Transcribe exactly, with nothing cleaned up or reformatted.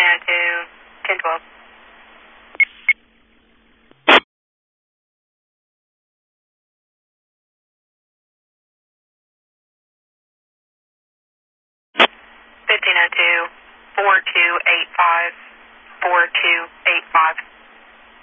oh two, ten twelve. fifteen oh two, four two eight five, four two eight five.